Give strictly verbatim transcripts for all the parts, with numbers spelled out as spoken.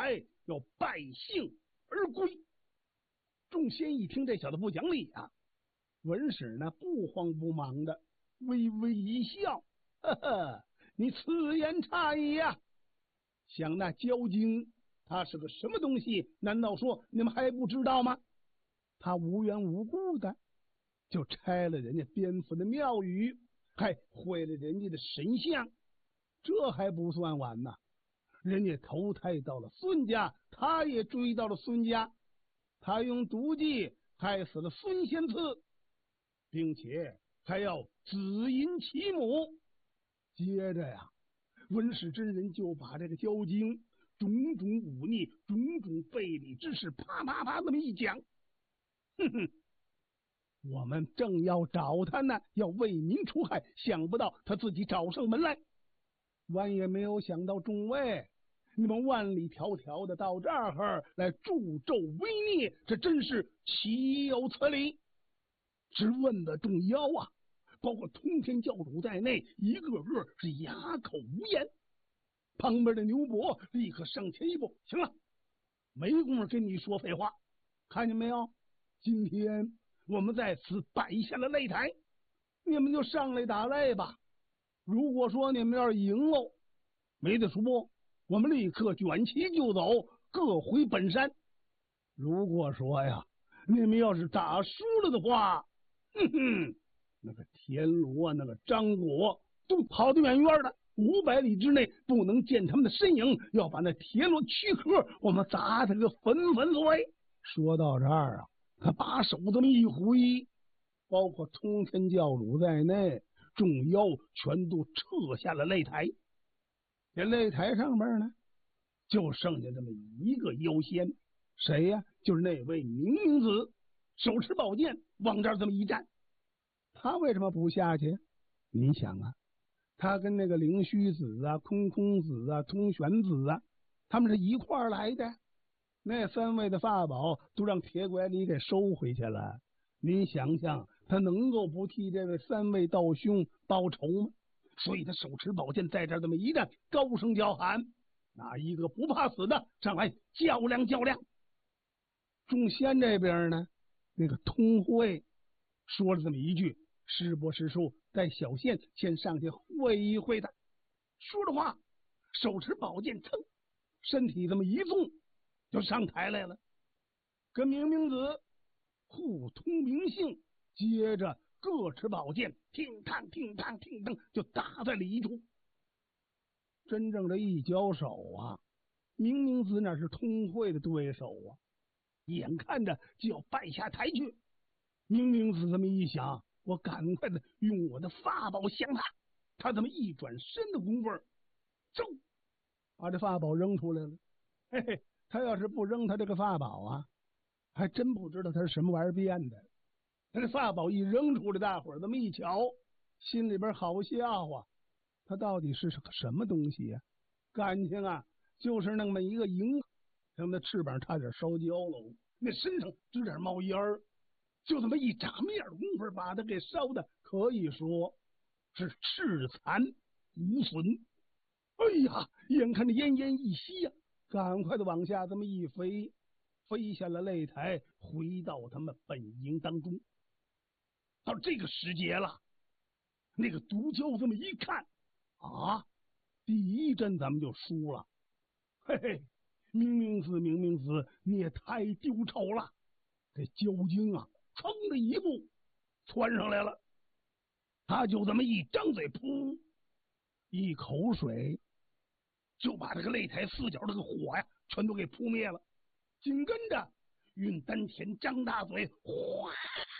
台，要败兴而归。众仙一听这小子不讲理啊，文史呢不慌不忙的微微一笑，呵呵，你此言差矣呀、啊！想那焦精他是个什么东西？难道说你们还不知道吗？他无缘无故的就拆了人家边府的庙宇，还毁了人家的神像，这还不算完呢。人家投胎到了孙家，他也追到了孙家，他用毒计害死了孙仙次，并且还要子淫其母。接着呀，文史真人就把这个焦精种种忤逆、种种背礼之事啪啪啪这么一讲。哼哼，我们正要找他呢，要为民除害，想不到他自己找上门来。万也没有想到众位，你们万里迢迢的到这儿来助纣为虐，这真是岂有此理！直问的众妖啊，包括通天教主在内，一个个是哑口无言。旁边的牛伯立刻上前一步：行了，没工夫跟你说废话，看见没有？今天我们在此摆下了擂台，你们就上来打擂吧。如果说你们要是赢喽，没得说，我们立刻卷旗就走，各回本山。如果说呀，你们要是打输了的话，哼哼，那个田螺、那个张果都跑得远远的，五百里之内不能见他们的身影，要把那田螺躯壳我们砸他个粉粉碎。说到这儿啊，他把手这么一挥，包括通天教主在内，众妖全都撤下了擂台。这擂台上面呢，就剩下这么一个妖仙，谁呀？就是那位明明子，手持宝剑往这儿这么一站。他为什么不下去？你想啊，他跟那个灵虚子啊、空空子啊、通玄子啊，他们是一块儿来的。那三位的法宝都让铁拐李给收回去了。您想想，他能够不替这位三位道兄报仇吗？所以他手持宝剑在这儿这么一站，高声叫喊：哪一个不怕死的上来较量较量！众仙这边呢，那个通会说了这么一句：师伯师叔带小仙先上去会一会他。说着话，手持宝剑，噌，身体这么一纵，就上台来了，跟明明子互通名姓，接着各持宝剑，乒乓乒乓乒乓就打在了一处。真正的一交手啊，明明子哪是通会的对手啊，眼看着就要败下台去。明明子这么一想，我赶快的用我的法宝降他。他这么一转身的功夫，嗖，把这法宝扔出来了。嘿嘿，他要是不扔他这个法宝啊，还真不知道他是什么玩意儿变的。他这法宝一扔出来，大伙儿这么一瞧，心里边好笑话，他到底是个什么东西呀、啊？感情啊，就是那么一个萤，像那翅膀差点烧焦了，那身上直点冒烟儿，就这么一眨面功夫，把他给烧的可以说是赤残无损。哎呀，眼看着奄奄一息呀、啊，赶快的往下这么一飞，飞下了擂台，回到他们本营当中。到这个时节了，那个毒枭这么一看啊，第一阵咱们就输了。嘿嘿，明明子明明子，你也太丢丑了。这焦精啊，噌的一步窜上来了，他就这么一张嘴，噗，一口水就把这个擂台四角这个火呀全都给扑灭了。紧跟着运丹田，张大嘴，哗，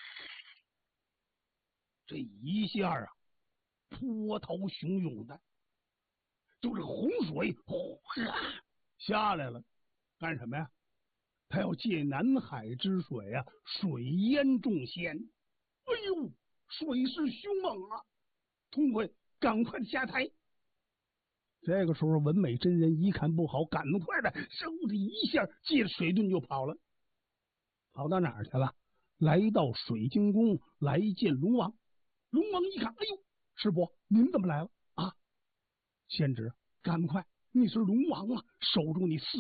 这一下啊，波涛汹涌的，就是洪水哗下来了。干什么呀？他要借南海之水啊，水淹众仙。哎呦，水势凶猛啊！通会，赶快下台。这个时候，文美真人一看不好，赶快的嗖的一下借着水遁就跑了。跑到哪儿去了？来到水晶宫来见龙王。龙王一看，哎呦，师伯您怎么来了啊？仙子，赶快，你是龙王啊，守住你四